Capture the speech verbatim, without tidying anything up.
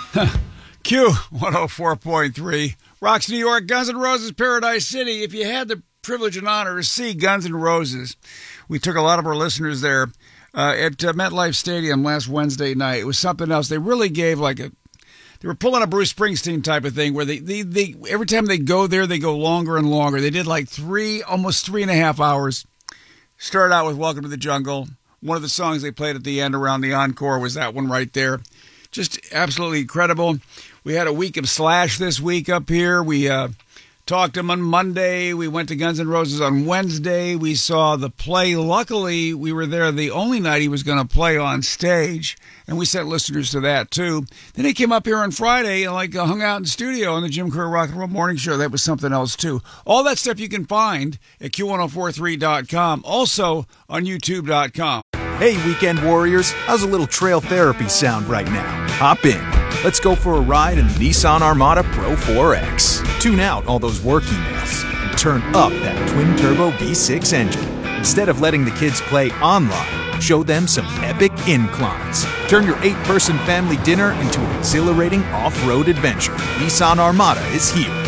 Q one oh four point three, Rocks New York, Guns N' Roses, Paradise City. If you had the privilege and honor to see Guns N' Roses, we took a lot of our listeners there uh, at uh, MetLife Stadium last Wednesday night. It was something else. They really gave like a, they were pulling a Bruce Springsteen type of thing where they, they, they every time they go there, they go longer and longer. They did like three, almost three and a half hours. Started out with Welcome to the Jungle. One of the songs they played at the end around the encore was that one right there. Just absolutely incredible. We had a week of Slash this week up here. We uh, talked to them on Monday. We went to Guns N' Roses on Wednesday. We saw the play. Luckily, we were there the only night he was going to play on stage, and we sent listeners to that, too. Then he came up here on Friday and like uh, hung out in the studio on the Jim Kerr Rock and Roll Morning Show. That was something else, too. All that stuff you can find at Q ten forty-three dot com, also on YouTube dot com. Hey, weekend warriors, how's a little trail therapy sound right now? Hop in. Let's go for a ride in the Nissan Armada Pro four X. Tune out all those work emails and turn up that twin-turbo V six engine. Instead of letting the kids play online, show them some epic inclines. Turn your eight-person family dinner into an exhilarating off-road adventure. Nissan Armada is here.